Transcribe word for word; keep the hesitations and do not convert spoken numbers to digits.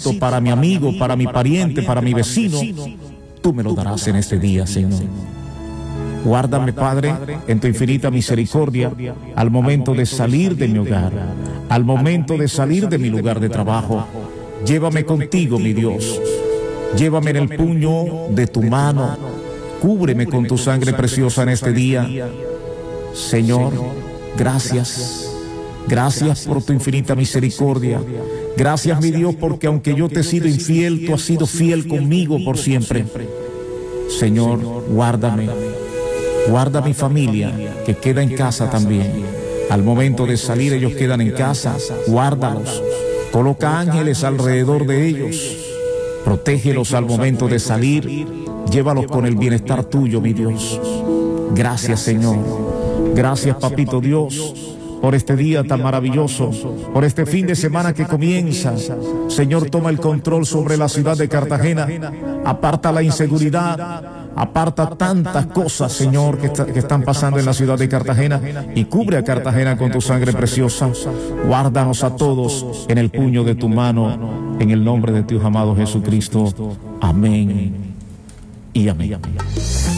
necesito para mi amigo, para mi pariente, para mi vecino, tú me lo darás en este día, Señor. Guárdame, Padre, en tu infinita misericordia, al momento de salir de mi hogar, al momento de salir de mi lugar de trabajo. Llévame contigo, mi Dios. Llévame en el puño de tu mano. Cúbreme con tu sangre preciosa en este día. Señor, gracias. Gracias por tu infinita misericordia. Gracias, mi Dios, porque aunque yo te he sido infiel, tú has sido fiel conmigo por siempre. Señor, guárdame. Guarda mi familia, que queda en casa también. Al momento de salir, ellos quedan en casa. Guárdalos. Coloca ángeles alrededor de ellos. Protégelos al momento de salir. Llévalos con el bienestar tuyo, mi Dios. Gracias, Señor. Gracias, Papito Dios, por este día tan maravilloso, por este fin de semana que comienza. Señor, toma el control sobre la ciudad de Cartagena. Aparta la inseguridad. Aparta tantas cosas, Señor, que, está, que están pasando en la ciudad de Cartagena, y cubre a Cartagena con tu sangre preciosa. Guárdanos a todos en el puño de tu mano, en el nombre de tu amado Jesucristo. Amén y amén.